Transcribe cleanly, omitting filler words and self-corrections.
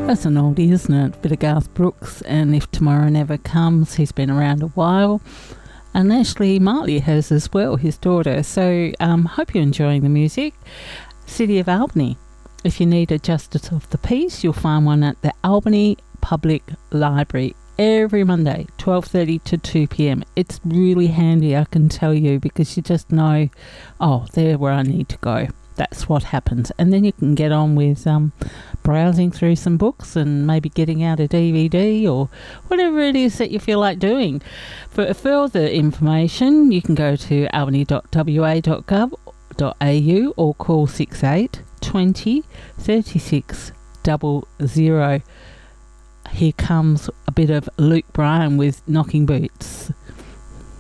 That's an oldie, isn't it? Bit of Garth Brooks, and If Tomorrow Never Comes. He's been around a while. And Ashley Martley has as well, his daughter. So hope you're enjoying the music. City of Albany. If you need a Justice of the Peace, you'll find one at the Albany Public Library every Monday, 12:30 to 2 p.m. It's really handy, I can tell you, because you just know, oh, there where I need to go. That's what happens. And then you can get on with browsing through some books and maybe getting out a DVD or whatever it is that you feel like doing. For further information, you can go to albany.wa.gov.au or call 68 20 36 00. Here comes a bit of Luke Bryan with Knocking Boots.